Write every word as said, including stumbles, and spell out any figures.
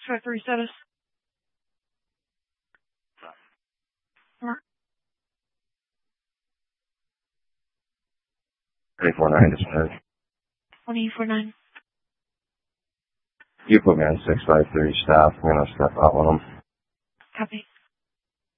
five three status. three four nine dispatch. one eight four nine. You put me on six five three staff. I'm going to step out with them. Copy.